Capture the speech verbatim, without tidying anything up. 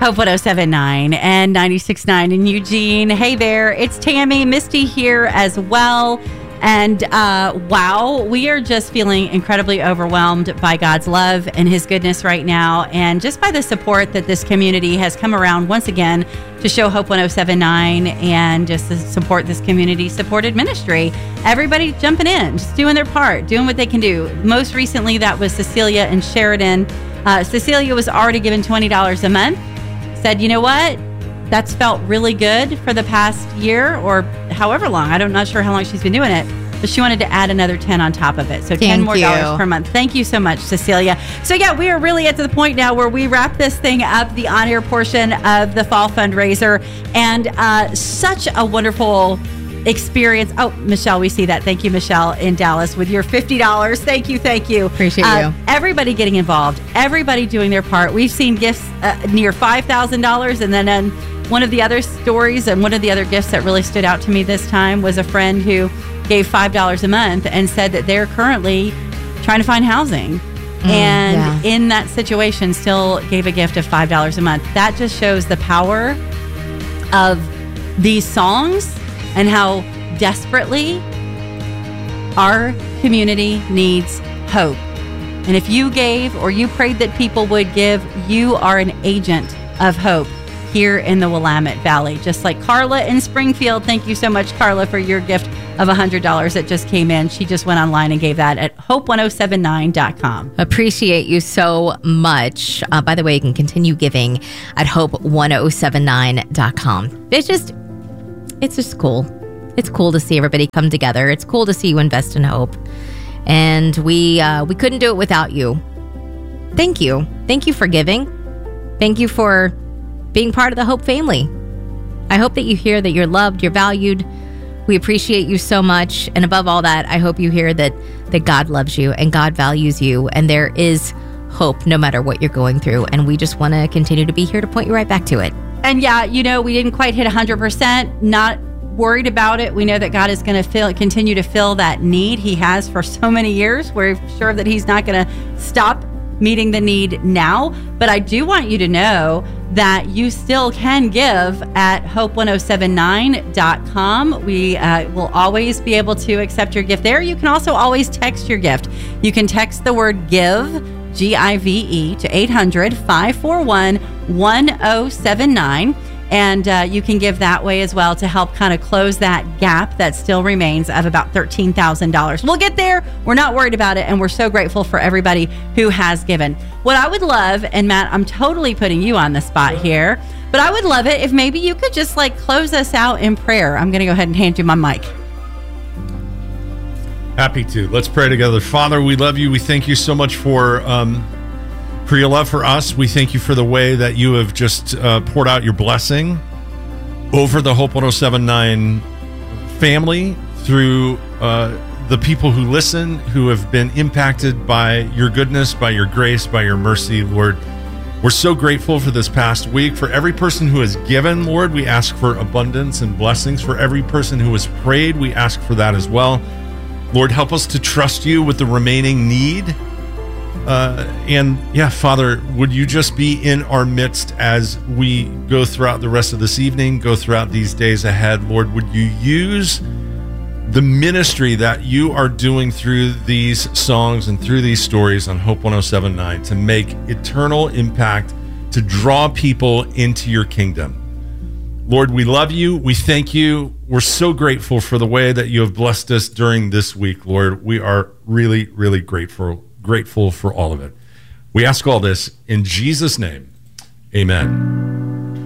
Hope one oh seven point nine and ninety-six point nine in Eugene. Hey there, it's Tammy, Misty here as well. And uh, wow, we are just feeling incredibly overwhelmed by God's love and His goodness right now. And just by the support that this community has come around once again to show Hope one oh seven point nine and just to support this community-supported ministry. Everybody jumping in, just doing their part, doing what they can do. Most recently, that was Cecilia and Sheridan. Uh, Cecilia was already given twenty dollars a month. Said, you know what? That's felt really good for the past year or however long. I'm not sure how long she's been doing it, but she wanted to add another ten on top of it. So Thank ten more you. dollars per month. Thank you so much, Cecilia. So yeah, we are really at the point now where we wrap this thing up, the on-air portion of the fall fundraiser, and uh, such a wonderful experience. Oh, Michelle, we see that. Thank you, Michelle, in Dallas with your fifty dollars. Thank you, thank you. Appreciate uh, you. Everybody getting involved, everybody doing their part. We've seen gifts uh, near five thousand dollars, and then um, one of the other stories and one of the other gifts that really stood out to me this time was a friend who gave five dollars a month and said that they're currently trying to find housing. Mm, and yeah. in that situation, still gave a gift of five dollars a month. That just shows the power of these songs and how desperately our community needs hope. And if you gave or you prayed that people would give, you are an agent of hope here in the Willamette Valley. Just like Carla in Springfield. Thank you so much, Carla, for your gift of one hundred dollars that just came in. She just went online and gave that at hope one oh seven nine dot com. Appreciate you so much. Uh, by the way, you can continue giving at hope one oh seven nine dot com. It's just, it's just cool. It's cool to see everybody come together. It's cool to see you invest in hope. And we uh, we couldn't do it without you. Thank you. Thank you for giving. Thank you for being part of the Hope family. I hope that you hear that you're loved, you're valued. We appreciate you so much. And above all that, I hope you hear that, that God loves you and God values you. And there is hope no matter what you're going through. And we just want to continue to be here to point you right back to it. And yeah, you know, we didn't quite hit one hundred percent. Not worried about it. We know that God is going to fill, continue to fill that need He has for so many years. We're sure that He's not going to stop meeting the need now. But I do want you to know that you still can give at hope one oh seven nine dot com. We uh, will always be able to accept your gift there. You can also always text your gift. You can text the word give, G I V E, to eight hundred, five four one, one oh seven nine. And uh, you can give that way as well to help kind of close that gap that still remains of about thirteen thousand dollars. We'll get there. We're not worried about it. And we're so grateful for everybody who has given. What I would love, and Matt, I'm totally putting you on the spot here, but I would love it if maybe you could just like close us out in prayer. I'm going to go ahead and hand you my mic. Happy to. Let's pray together. Father, we love you. We thank you so much for... Um, For your love for us. We thank you for the way that you have just uh, poured out your blessing over the Hope one oh seven nine family through uh, the people who listen, who have been impacted by your goodness, by your grace, by your mercy, Lord. We're so grateful for this past week. For every person who has given, Lord, we ask for abundance and blessings. For every person who has prayed, we ask for that as well. Lord, help us to trust you with the remaining need. Uh, and yeah, Father, would you just be in our midst as we go throughout the rest of this evening, go throughout these days ahead. Lord, would you use the ministry that you are doing through these songs and through these stories on Hope one oh seven nine to make eternal impact, to draw people into your kingdom. Lord, we love you. We thank you. We're so grateful for the way that you have blessed us during this week, Lord. We are really, really grateful. Grateful for all of it. We ask all this in Jesus' name. Amen.